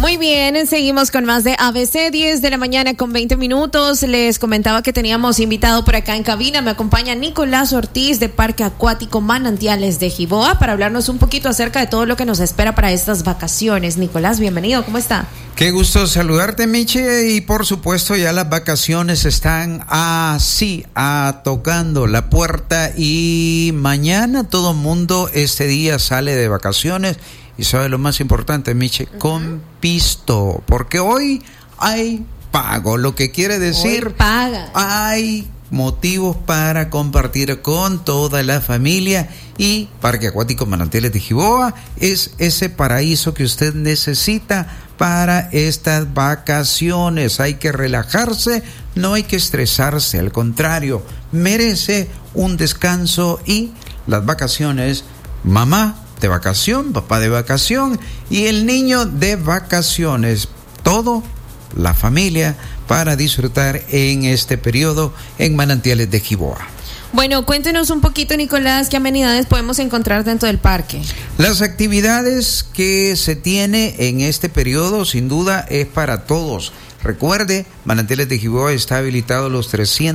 Muy bien, seguimos con más de ABC, 10 de la mañana con 20 minutos. Les comentaba que teníamos invitado por acá en cabina. Me acompaña Nicolás Ortiz de Parque Acuático Manantiales de Jiboa para hablarnos un poquito acerca de todo lo que nos espera para estas vacaciones. Nicolás, bienvenido, ¿cómo está? Qué gusto saludarte, Miche, y por supuesto ya las vacaciones están tocando la puerta y mañana todo el mundo este día sale de vacaciones y sabe lo más importante, Miche, con pisto, porque hoy hay pago, lo que quiere decir hoy paga. Hay motivos para compartir con toda la familia y Parque Acuático Manantiales de Jiboa es ese paraíso que usted necesita para estas vacaciones. Hay que relajarse, no hay que estresarse, al contrario, merece un descanso y las vacaciones, mamá de vacación, papá de vacación y el niño de vacaciones, todo la familia para disfrutar en este periodo en Manantiales de Jiboa. Bueno, cuéntenos un poquito, Nicolás, qué amenidades podemos encontrar dentro del parque. Las actividades que se tiene en este periodo, sin duda, es para todos. Recuerde, Manantiales de Jiboa está habilitado los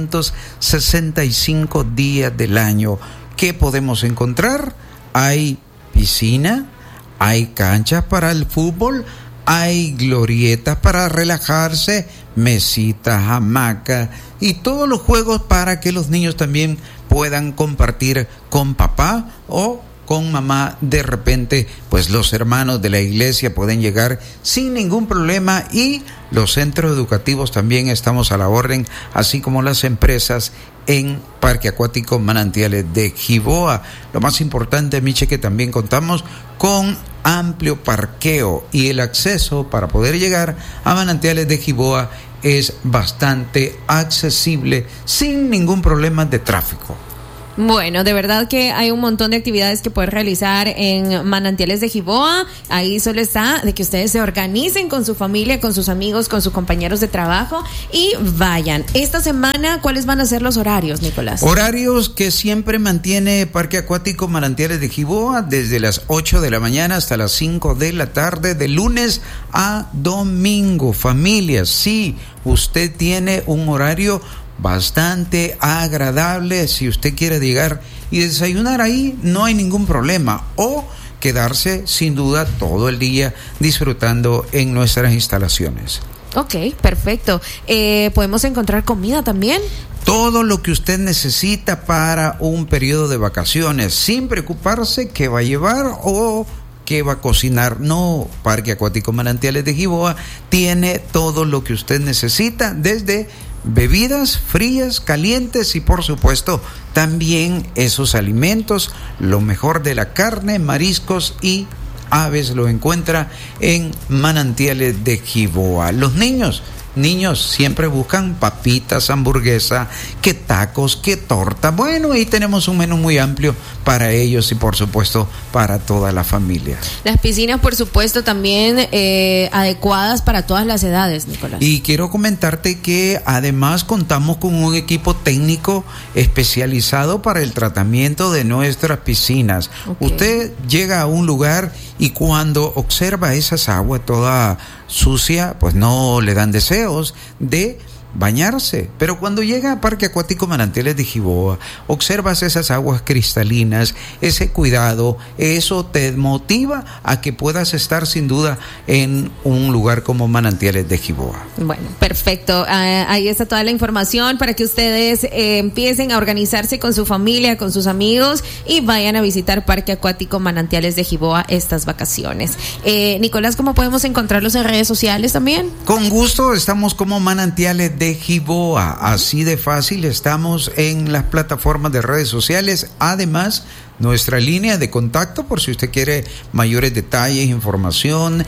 365 días del año. ¿Qué podemos encontrar? Hay piscina, hay canchas para el fútbol, hay glorietas para relajarse, mesitas, hamacas y todos los juegos para que los niños también puedan compartir con papá o con mamá. De repente, pues los hermanos de la iglesia pueden llegar sin ningún problema y los centros educativos también estamos a la orden, así como las empresas en Parque Acuático Manantiales de Jiboa. Lo más importante, Miche, que también contamos con amplio parqueo y el acceso para poder llegar a Manantiales de Jiboa es bastante accesible sin ningún problema de tráfico. Bueno, de verdad que hay un montón de actividades que poder realizar en Manantiales de Jiboa. Ahí solo está de que ustedes se organicen con su familia, con sus amigos, con sus compañeros de trabajo y vayan. Esta semana, ¿cuáles van a ser los horarios, Nicolás? Horarios que siempre mantiene Parque Acuático Manantiales de Jiboa desde las 8 de la mañana hasta las 5 de la tarde, de lunes a domingo. Familia, sí, usted tiene un horario bastante agradable. Si usted quiere llegar y desayunar ahí, no hay ningún problema, o quedarse sin duda todo el día disfrutando en nuestras instalaciones. Ok, perfecto. ¿Podemos encontrar comida también? Todo lo que usted necesita para un periodo de vacaciones, sin preocuparse qué va a llevar o qué va a cocinar. No, Parque Acuático Manantiales de Jiboa tiene todo lo que usted necesita, desde bebidas frías, calientes y por supuesto también esos alimentos, lo mejor de la carne, mariscos y aves lo encuentra en Manantiales de Jiboa. Los niños siempre buscan papitas, hamburguesa, que tacos, que torta. Bueno, ahí tenemos un menú muy amplio para ellos y por supuesto para toda la familia. Las piscinas, por supuesto, también adecuadas para todas las edades, Nicolás. Y quiero comentarte que además contamos con un equipo técnico especializado para el tratamiento de nuestras piscinas. Okay. Usted llega a un lugar y cuando observa esas aguas toda sucia, pues no le dan deseos de bañarse, pero cuando llega a Parque Acuático Manantiales de Jiboa, observas esas aguas cristalinas, ese cuidado, eso te motiva a que puedas estar sin duda en un lugar como Manantiales de Jiboa. Bueno, perfecto, ahí está toda la información para que ustedes empiecen a organizarse con su familia, con sus amigos y vayan a visitar Parque Acuático Manantiales de Jiboa estas vacaciones. Nicolás, ¿cómo podemos encontrarlos en redes sociales también? Con gusto, estamos como Manantiales de Jiboa, así de fácil, estamos en las plataformas de redes sociales. Además, nuestra línea de contacto, por si usted quiere mayores detalles, información,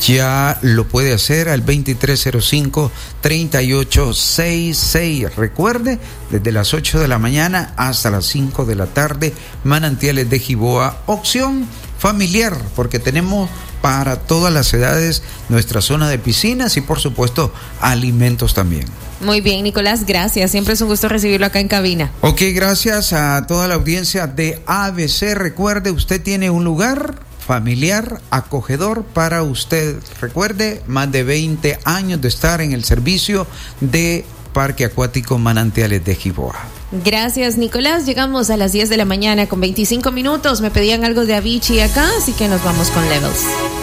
ya lo puede hacer al 2305-3866. Recuerde, desde las 8 de la mañana hasta las 5 de la tarde, Manantiales de Jiboa, opción familiar, porque tenemos para todas las edades nuestra zona de piscinas y por supuesto alimentos también. Muy bien, Nicolás, gracias, siempre es un gusto recibirlo acá en cabina. Ok, gracias a toda la audiencia de ABC. Recuerde, usted tiene un lugar familiar, acogedor para usted. Recuerde, más de 20 años de estar en el servicio de Parque Acuático Manantiales de Jiboa. Gracias, Nicolás. Llegamos a las 10 de la mañana con 25 minutos. Me pedían algo de Avicii acá, así que nos vamos con Levels.